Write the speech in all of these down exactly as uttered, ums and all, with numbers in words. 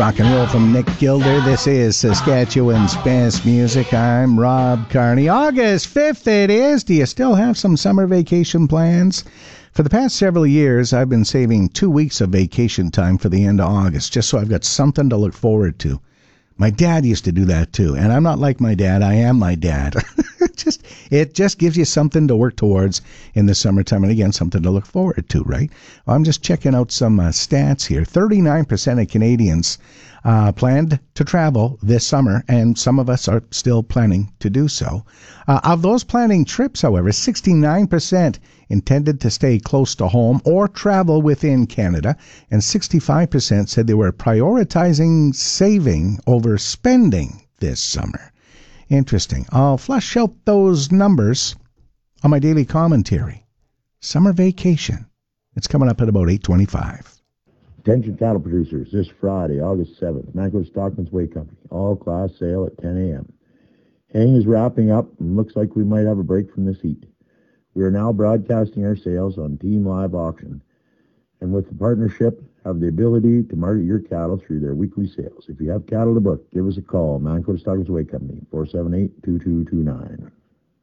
Rock and roll from Nick Gilder. This is Saskatchewan's best music. I'm Rob Carney. August fifth it is. Do you still have some summer vacation plans? For the past several years, I've been saving two weeks of vacation time for the end of August, just so I've got something to look forward to. My dad used to do that too, and I'm not like my dad. I am my dad. it just it just gives you something to work towards in the summertime, and again, something to look forward to, right? I'm just checking out some uh, stats here. thirty-nine percent of Canadians uh, planned to travel this summer, and some of us are still planning to do so. Uh, of those planning trips, however, sixty-nine percent intended to stay close to home or travel within Canada, and sixty-five percent said they were prioritizing saving over spending this summer. Interesting. I'll flush out those numbers on my daily commentary. Summer vacation. It's coming up at about eight twenty-five. Attention cattle producers, this Friday, August seventh, Manco Stockman's Way Company, all-class sale at ten a.m. Haying is wrapping up and looks like we might have a break from this heat. We are now broadcasting our sales on Team Live Auction, and with the partnership, have the ability to market your cattle through their weekly sales. If you have cattle to book, give us a call, Manco Stockman's Way Company, four seven eight, two two two nine.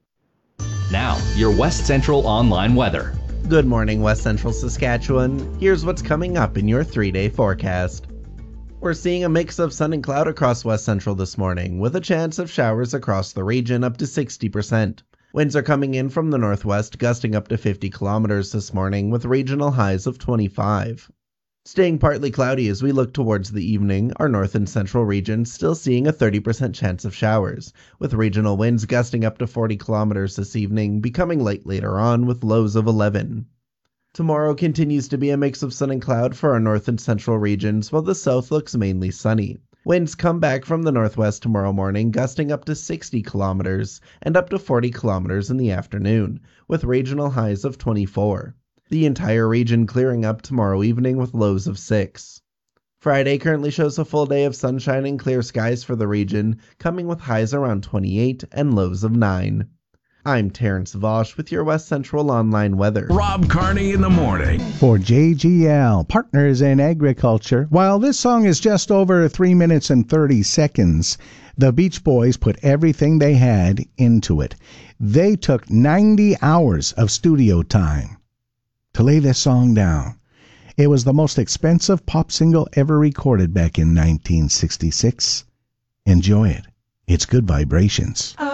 Now, your West Central online weather. Good morning, West Central Saskatchewan. Here's what's coming up in your three-day forecast. We're seeing a mix of sun and cloud across West Central this morning, with a chance of showers across the region up to sixty percent. Winds are coming in from the northwest, gusting up to fifty kilometers this morning, with regional highs of twenty-five. Staying partly cloudy as we look towards the evening, our north and central regions still seeing a thirty percent chance of showers, with regional winds gusting up to forty kilometers this evening, becoming light later on with lows of eleven. Tomorrow continues to be a mix of sun and cloud for our north and central regions, while the south looks mainly sunny. Winds come back from the northwest tomorrow morning, gusting up to sixty kilometers and up to forty kilometers in the afternoon, with regional highs of twenty-four. The entire region clearing up tomorrow evening with lows of six. Friday currently shows a full day of sunshine and clear skies for the region, coming with highs around twenty-eight and lows of nine. I'm Terrence Vosch with your West Central online weather. Rob Carney in the morning. For J G L, Partners in Agriculture. While this song is just over three minutes and thirty seconds, the Beach Boys put everything they had into it. They took ninety hours of studio time to lay this song down. It was the most expensive pop single ever recorded back in nineteen sixty-six. Enjoy it. It's good vibrations.